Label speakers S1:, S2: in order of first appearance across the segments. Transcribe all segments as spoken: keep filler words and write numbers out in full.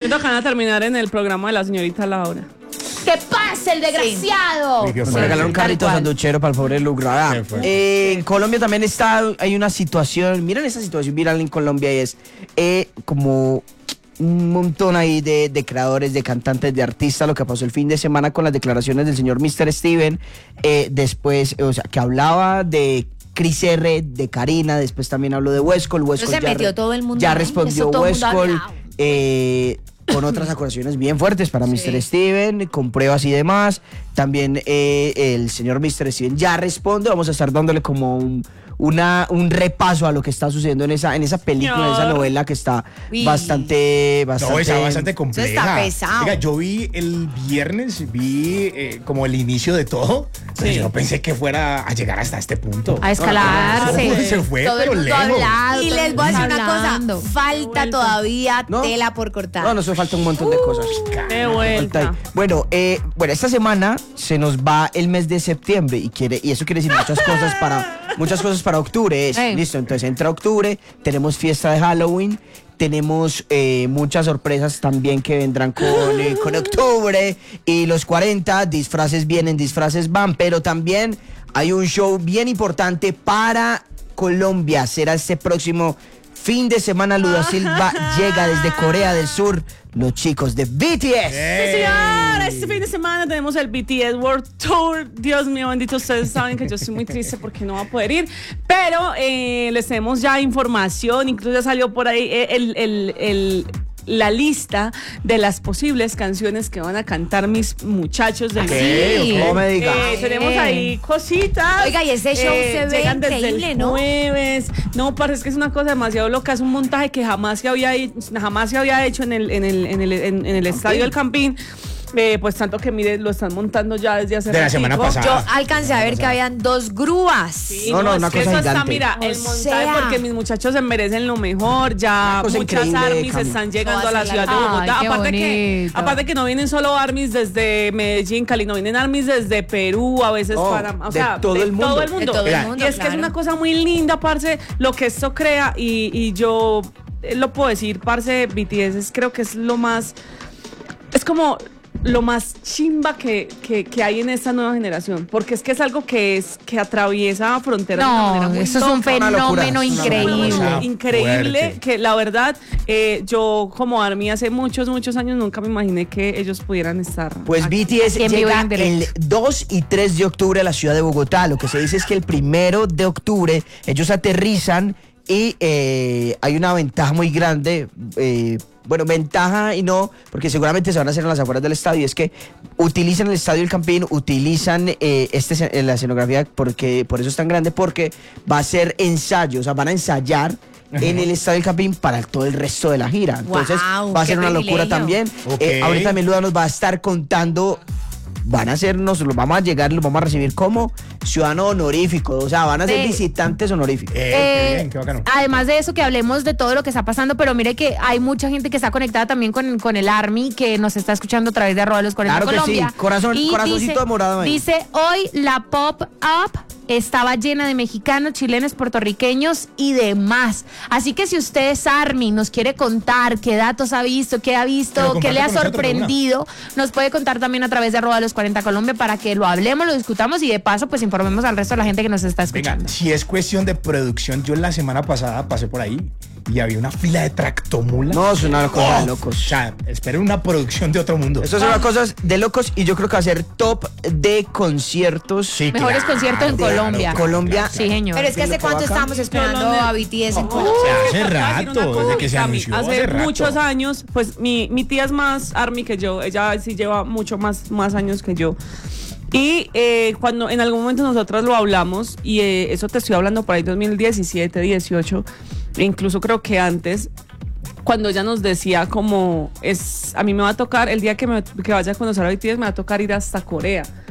S1: Siento que van a terminar en el programa de la señorita Laura.
S2: ¡Que pase el desgraciado!
S3: Sí. Me regalaron un carrito sanduchero para el pobre Lugra. Eh, en Colombia también está, hay una situación, miren esa situación viral en Colombia y es eh, como un montón ahí de, de creadores, de cantantes, de artistas, lo que pasó el fin de semana con las declaraciones del señor mister Steven, eh, después, o sea, que hablaba de Cris R, de Karina, después también habló de Westcol. Westcol
S2: se
S3: ya,
S2: metió todo el mundo
S3: ya
S2: ahí,
S3: respondió
S2: eso todo el mundo
S3: Westcol,
S2: hablado.
S3: eh, con otras acusaciones bien fuertes para
S2: Sí.
S3: mister Steven, con pruebas y demás. También eh, el señor mister Steven ya responde, vamos a estar dándole como un, una, un repaso a lo que está sucediendo en esa, en esa película, en esa novela que está
S2: Uy.
S3: bastante, bastante...
S4: No, está bastante compleja.
S2: Eso está pesado.
S4: Oiga, yo vi el viernes, vi eh, como el inicio de todo, pero
S1: Sí.
S4: yo no pensé que fuera a llegar hasta este punto.
S2: A escalarse.
S4: No, se fue,
S2: Todo el
S4: pero
S2: mundo
S4: lejos.
S2: hablado,
S5: Y
S2: todo el
S5: les voy a decir
S2: mundo
S5: una
S2: hablando.
S5: cosa, falta todavía
S3: ¿No?
S5: tela por cortar.
S3: No, nos falta un montón de cosas.
S1: De
S3: Falta
S1: vuelta.
S3: ahí. Bueno, eh, bueno, esta semana se nos va el mes de septiembre y quiere y eso quiere decir muchas cosas para muchas cosas para octubre. Es,
S2: Ey.
S3: listo, entonces entra octubre, tenemos fiesta de Halloween, tenemos eh, muchas sorpresas también que vendrán con, eh, con octubre y los cuarenta, disfraces vienen, disfraces van, pero también hay un show bien importante para Colombia. Será este próximo fin de semana. Luda Silva llega desde Corea del Sur. Los chicos de B T S.
S1: Sí, señor, este fin de semana tenemos el B T S World Tour. Dios mío, bendito, ustedes saben que yo estoy muy triste porque no va a poder ir. Pero eh, les tenemos ya información, incluso ya salió por ahí eh, el, el, el, la lista de las posibles canciones que van a cantar mis muchachos del
S3: ¿Qué?
S2: Sí.
S3: ¿Cómo me digas?
S1: Eh, tenemos ahí cositas.
S5: Oiga, y ese show se ve
S1: llegan desde
S5: increíble,
S1: el
S5: ¿no?
S1: jueves. No, parece que es una cosa demasiado loca. Es un montaje que jamás se había, jamás se había hecho en el, en el, en el, en, en el estadio del Campín. Eh, pues tanto que mire, lo están montando ya desde hace
S4: De la
S1: ratico.
S4: semana pasada.
S5: Yo alcancé a ver que habían dos grúas.
S1: Sí,
S3: No, no,
S1: es
S3: una
S1: que
S3: cosa
S1: eso está,
S3: gigante.
S1: mira,
S5: O
S1: el montaje,
S5: sea.
S1: porque mis muchachos se merecen lo mejor. Ya
S3: Una cosa
S1: muchas
S3: increíble,
S1: armies
S3: Cami.
S1: están llegando
S5: No,
S1: a la
S5: hace
S1: ciudad
S5: la-
S1: de Bogotá.
S2: Ay, qué
S1: aparte, que,
S2: bonito.
S1: aparte que no vienen solo armies desde Medellín, Cali, no vienen armies desde Perú, a veces
S3: Oh,
S1: para, o
S3: de
S1: sea,
S3: todo
S1: de
S3: el mundo.
S1: todo el mundo.
S5: De todo el
S4: Mira,
S5: mundo,
S1: y es que es
S5: claro.
S1: una cosa muy linda, parce, lo que esto crea, y, y yo eh, lo puedo decir, parce, B T S es, creo que es lo más, es como lo más chimba que, que, que hay en esta nueva generación, porque es que es algo que es que atraviesa fronteras de una manera
S2: No,
S1: muy
S2: eso es un
S1: loca.
S3: Una locura,
S2: fenómeno
S3: es una
S2: increíble.
S4: locura.
S1: Increíble,
S4: Fuerte.
S1: que la verdad, eh, yo como ARMY hace muchos, muchos años nunca me imaginé que ellos pudieran estar.
S3: Pues
S1: aquí.
S3: B T S
S2: Aquí en vivo y
S3: llega
S2: en directo.
S3: el dos y tres de octubre a la ciudad de Bogotá. Lo que se dice es que el primero de octubre ellos aterrizan y eh, hay una ventaja muy grande. Eh, bueno, ventaja y no, porque seguramente se van a hacer en las afueras del estadio. Es que utilizan el estadio del Campín, utilizan eh, este, ce- eh, la escenografía, porque por eso es tan grande, porque va a ser ensayo, o sea, van a ensayar en el estadio del Campín para todo el resto de la gira. Entonces
S5: Guau,
S3: va a
S5: qué
S3: ser una locura
S5: privilegio.
S3: también.
S4: Ok.
S3: Eh, ahorita también Luda nos va a estar contando. Van a hacernos, los vamos a llegar, los vamos a recibir como ciudadanos honoríficos, o sea, van a ser
S2: Sí.
S3: visitantes honoríficos.
S4: Eh,
S2: Eh,
S4: qué bien, qué bacano.
S2: además de eso, que hablemos de todo lo que está pasando, pero mire que hay mucha gente que está conectada también con, con el ARMY, que nos está escuchando a través de arroba los cuarenta
S3: Claro que
S2: Colombia.
S3: sí, corazón-
S2: Y
S3: corazoncito
S2: dice,
S3: morado ahí.
S2: Dice, hoy la pop-up estaba llena de mexicanos, chilenos, puertorriqueños y demás. Así que si usted es ARMY, nos quiere contar qué datos ha visto, qué ha
S4: Que lo
S2: visto,
S4: comparte
S2: qué le ha
S4: con nosotros, de una.
S2: sorprendido, nos puede contar también a través de arroba los cuarenta Colombia para que lo hablemos, lo discutamos y de paso pues informemos al resto de la gente que nos está
S4: Venga,
S2: escuchando.
S4: si es cuestión de producción, yo la semana pasada pasé por ahí y había una fila de tractomulas.
S3: No, es una cosa de
S4: Oh,
S3: locos.
S4: O sea, esperen una producción de otro mundo.
S3: Eso son las cosas de locos y yo creo que va a ser top de conciertos.
S4: Sí,
S2: Mejores
S4: claro,
S2: conciertos en
S4: claro,
S2: Colombia.
S4: claro,
S3: Colombia.
S4: claro,
S2: Sí, señor.
S5: Pero es que
S3: de
S5: hace
S3: lo que
S5: cuánto
S3: va acá.
S5: estábamos esperando
S1: Yo lo-
S5: a B T S en
S1: Oh.
S5: Colombia.
S4: O sea, hace
S1: Te voy a decir
S4: rato,
S1: una cosa,
S4: desde que se
S1: Cami,
S4: anunció,
S1: hace
S4: hace rato.
S1: muchos años, pues mi, mi tía es más ARMY que yo, ella sí lleva mucho más, más años que yo. Y eh, cuando en algún momento nosotros lo hablamos, y eh, eso te estoy hablando por ahí dos mil diecisiete, dieciocho, e incluso creo que antes, cuando ella nos decía como, es, a mí me va a tocar, el día que, me, que vaya a conocer a B T S, me va a tocar ir hasta Corea.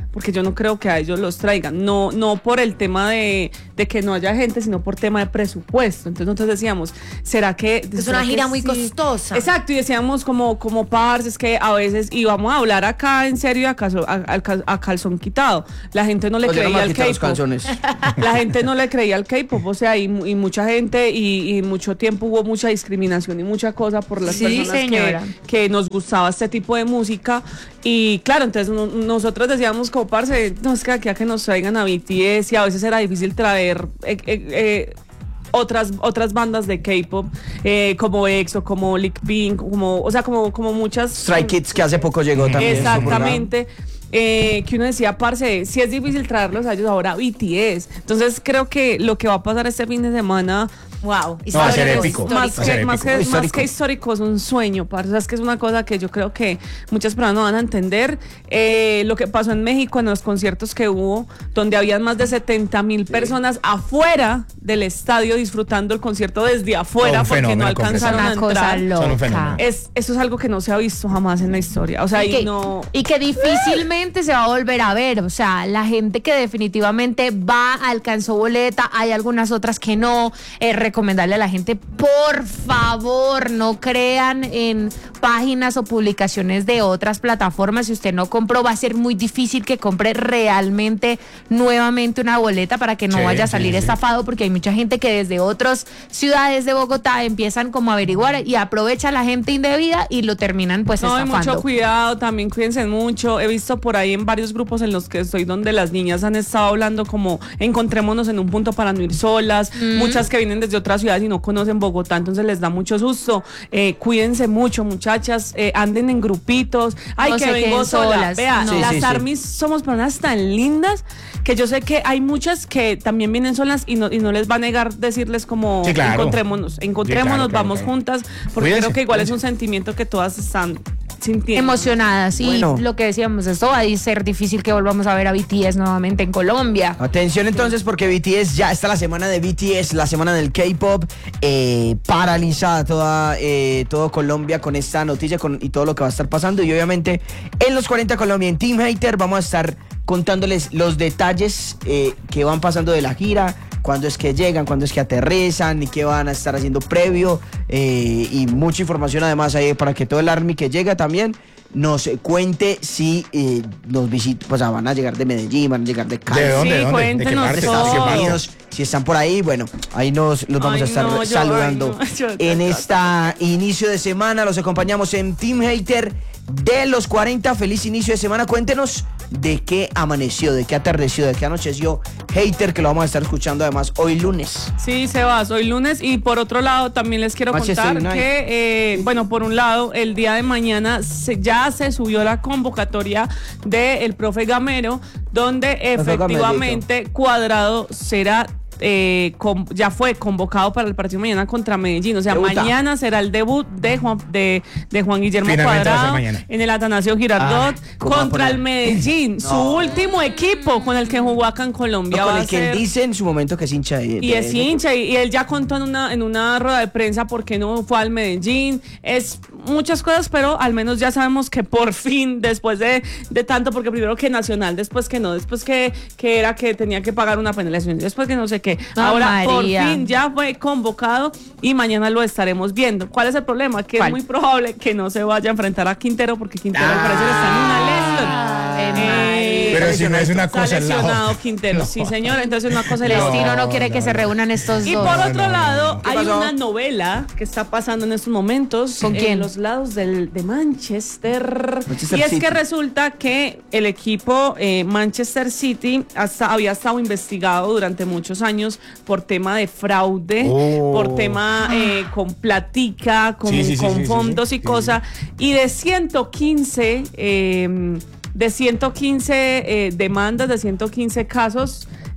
S1: porque yo no creo que a ellos los traigan, no, no por el tema de, de que no haya gente, sino por tema de presupuesto. Entonces nosotros decíamos, ¿será que
S5: Es
S1: será
S5: una gira
S1: que
S5: muy
S1: sí?
S5: costosa.
S1: Exacto, y decíamos como, como parce, es que a veces, y vamos a hablar acá en serio a, caso, a, a- a calzón quitado, la gente no le
S3: Pues ya no me
S1: creía
S3: han
S1: al
S3: quitado los
S1: K-pop.
S3: calzones.
S1: La gente no le creía al K-pop, o sea, y, mu- y mucha gente, y, y mucho tiempo hubo mucha discriminación y mucha cosa por las
S2: Sí,
S1: personas que,
S2: señora.
S1: que nos gustaba este tipo de música. Y claro, entonces no- nosotros decíamos como parce, no es que aquí a que nos traigan a B T S, y a veces era difícil traer eh, eh, eh, otras otras bandas de K-pop, eh, como EXO, como Lick Pink, como, o sea, como, como muchas.
S3: Stray Kids, que hace poco llegó también.
S1: Exactamente. Eh, que uno decía, parce, si es difícil traerlos a ellos ahora, B T S. Entonces creo que lo que va a pasar este fin de semana,
S5: Wow.
S4: No, va a ser épico.
S1: más
S4: Va a ser
S1: que, más,
S4: épico.
S1: que,
S3: Histórico.
S1: más que histórico, es un sueño, parce. O sea, es que es una cosa que yo creo que muchas personas no van a entender. Eh, lo que pasó en México en los conciertos que hubo, donde habían más de setenta mil personas afuera del estadio disfrutando el concierto desde afuera
S4: Un
S1: porque no
S4: fenómeno
S1: alcanzaron a
S2: Una cosa
S1: entrar.
S4: Son un
S2: loca.
S4: fenómeno.
S1: Es, eso es algo que no se ha visto jamás en la historia. O sea,
S2: y
S1: y
S2: que,
S1: no.
S2: y que difícilmente se va a volver a ver. O sea, la gente que definitivamente va, alcanzó boleta, hay algunas otras que no. Eh, recomendarle a la gente, por favor, no crean en páginas o publicaciones de otras plataformas. Si usted no compró, va a ser muy difícil que compre realmente nuevamente una boleta para que no
S4: Sí,
S2: vaya a
S4: sí,
S2: salir
S4: sí.
S2: estafado, porque hay mucha gente que desde otras ciudades de Bogotá empiezan como a averiguar y aprovecha a la gente indebida y lo terminan pues
S1: No, hay
S2: estafando.
S1: mucho cuidado, también cuídense mucho. He visto por ahí en varios grupos en los que estoy donde las niñas han estado hablando como encontrémonos en un punto para no ir solas. Muchas que vienen desde otras ciudades y no conocen Bogotá, entonces les da mucho susto. Eh, cuídense mucho, muchachas, eh, anden en grupitos. Ay,
S2: No
S1: que
S2: se
S1: vengo
S2: queden
S1: sola.
S2: solas,
S1: Vea,
S2: no.
S3: Sí,
S1: las
S3: sí, sí.
S1: armies somos personas tan lindas que yo sé que hay muchas que también vienen solas y no, y no les va a negar decirles como
S4: Sí, claro.
S1: encontrémonos, encontrémonos,
S4: Sí, claro, claro,
S1: vamos
S4: claro.
S1: juntas, porque
S4: Cuídense,
S1: creo que igual
S4: cuídense.
S1: es un sentimiento que todas están sintiendo.
S2: Emocionadas. Y
S3: Bueno.
S2: lo que decíamos, esto va a ser difícil que volvamos a ver a B T S nuevamente en Colombia.
S3: Atención entonces porque B T S ya está la semana de B T S, la semana del K-pop, eh, paralizada toda eh, todo Colombia con esta noticia con, y todo lo que va a estar pasando. Y obviamente en los cuarenta Colombia, en Team Hater, vamos a estar contándoles los detalles eh, que van pasando de la gira, cuándo es que llegan, cuándo es que aterrizan y qué van a estar haciendo previo, eh, y mucha información además ahí para que todo el Army que llega también nos eh, cuente si eh, nos visitan, pues ah, van a llegar de Medellín, van a llegar de Cali,
S4: ¿De dónde?
S1: Sí,
S4: ¿De dónde? ¿De qué
S1: cuéntenos
S4: parte?
S1: todo.
S3: Estados
S4: ¿Qué parte?
S3: Unidos, si están por ahí, bueno, ahí nos los vamos
S1: Ay,
S3: a estar
S1: no, yo-
S3: saludando.
S1: ay, no, yo-
S3: en esta inicio de semana los acompañamos en Team Hater de los cuarenta. Feliz inicio de semana. Cuéntenos de qué amaneció, de qué atardeció, de qué anocheció Hater, que lo vamos a estar escuchando además hoy lunes.
S1: Sí, Sebas, hoy lunes. Y por otro lado, también les quiero
S3: Manchester
S1: contar
S3: United.
S1: que, eh, bueno, por un lado, el día de mañana se- ya se subió la convocatoria del profe Gamero, donde efectivamente Cuadrado será. Eh, con- ya fue convocado para el partido mañana contra Medellín. O sea,
S3: Debuta.
S1: mañana será el debut de Juan, de, de Juan Guillermo
S4: Finalmente va a ser
S1: Cuadrado
S4: mañana.
S1: en el Atanasio Girardot
S3: Ah, ¿cómo va a
S1: contra
S3: poner?
S1: el Medellín, su último equipo con el que jugó acá en Colombia.
S3: No, con
S1: va
S3: el
S1: a
S3: que él
S1: ser-
S3: dice en su momento que es hincha de,
S1: y
S3: de-
S1: es
S3: de-
S1: hincha, y, y él ya contó en una, en una rueda de prensa por qué no fue al Medellín. Es muchas cosas, pero al menos ya sabemos que por fin, después de, de tanto, porque primero que Nacional, después que no, después que, que era que tenía que pagar una penalización, después que no sé qué.
S2: Ah,
S1: Ahora por
S2: María.
S1: fin ya fue convocado y mañana lo estaremos viendo. ¿Cuál es el problema? Que
S2: ¿Cuál?
S1: es muy probable que no se vaya a enfrentar a Quintero, porque Quintero al parecer está en una lesión.
S2: Ay,
S1: Eh,
S4: Pero si no es una
S1: está
S4: cosa en la
S1: lesionado
S4: otra.
S1: Quintero, sí señor, entonces una cosa
S2: El
S1: es la
S2: destino no,
S4: No,
S2: quiere
S4: no,
S2: que se
S4: no.
S2: reúnan estos
S1: y
S2: dos.
S1: por otro
S4: no,
S1: lado,
S3: ¿Qué
S1: hay
S3: pasó?
S1: una novela que está pasando en estos momentos
S2: ¿Con
S1: en
S2: quién?
S1: los lados del, de Manchester.
S3: Manchester
S1: y es
S3: City.
S1: que resulta que el equipo eh, Manchester City hasta, había estado investigado durante muchos años por tema de fraude,
S4: Oh.
S1: por tema eh, con platica, con,
S4: Sí, sí, sí,
S1: con
S4: sí, sí,
S1: fondos
S4: sí,
S1: y
S4: sí,
S1: cosas. Y de ciento quince... eh, de ciento quince eh, demandas, de ciento quince casos,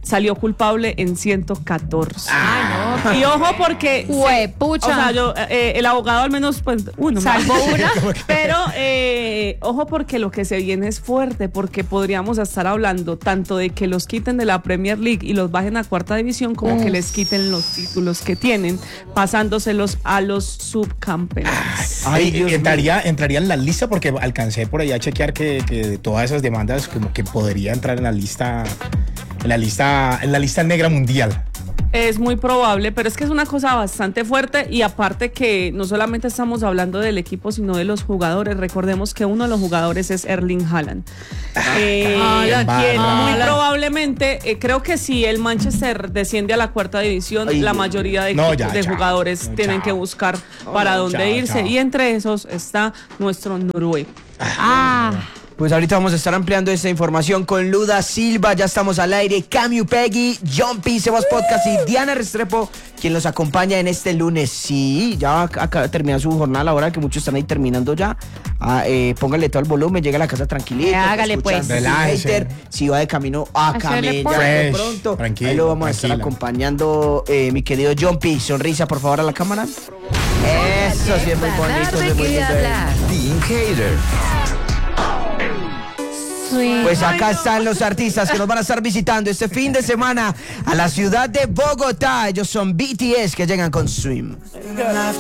S1: salió culpable en ciento catorce.
S2: Ay, no.
S1: Y ojo porque...
S2: Huepucha.
S1: O sea, yo, eh, el abogado al menos, pues, uno.
S2: Salvo una.
S1: Pero, eh, ojo porque lo que se viene es fuerte, porque podríamos estar hablando tanto de que los quiten de la Premier League y los bajen a cuarta división, como
S2: Uf.
S1: que les quiten los títulos que tienen, pasándoselos a los subcampeones.
S3: Ay,
S4: Ay,
S3: Dios mío.
S4: entraría, entraría en la lista porque alcancé por allá a chequear que, que de todas esas demandas como que podría entrar en la lista, en la lista, en la lista negra mundial.
S1: Es muy probable, pero es que es una cosa bastante fuerte y aparte que no solamente estamos hablando del equipo, sino de los jugadores. Recordemos que uno de los jugadores es Erling Haaland. Eh,
S5: Haaland,
S1: quien
S5: Haaland.
S1: muy probablemente, eh, creo que si el Manchester desciende a la cuarta división,
S3: Ay,
S1: la
S3: Dios.
S1: mayoría de,
S4: No,
S1: equipos-
S4: ya,
S1: de
S4: chao.
S1: jugadores
S4: No,
S1: tienen
S4: chao.
S1: que buscar para
S4: no,
S1: dónde
S4: chao,
S1: irse
S4: chao.
S1: y entre esos está nuestro Noruega.
S2: Ah,
S3: Pues ahorita vamos a estar ampliando esta información con Luda Silva, ya estamos al aire, Camu Peggy, John P, Sebas Podcast y Diana Restrepo, quien los acompaña en este lunes. Sí, ya acaba de terminar su jornada laboral, que muchos están ahí terminando ya. Ah, eh, póngale todo el volumen, llega a la casa tranquilito.
S2: Eh, hágale,
S3: escuchando
S2: pues.
S3: su
S4: Relájese.
S3: hater. Si va de camino a
S2: Hacerle
S3: Camellar
S4: Fresh,
S3: de pronto,
S4: tranquilo,
S3: ahí lo vamos a estar
S4: tranquila.
S3: acompañando, eh, mi querido John P. Sonrisa, por favor, a la cámara. Eso sí es muy bonito.
S5: ¿De
S3: es muy
S5: qué
S3: lindo.
S5: hablar?
S6: Team Hater.
S2: sí.
S3: Pues acá están los artistas que nos van a estar visitando este fin de semana a la ciudad de Bogotá. Ellos son B T S que llegan con Swim.
S6: Gonna have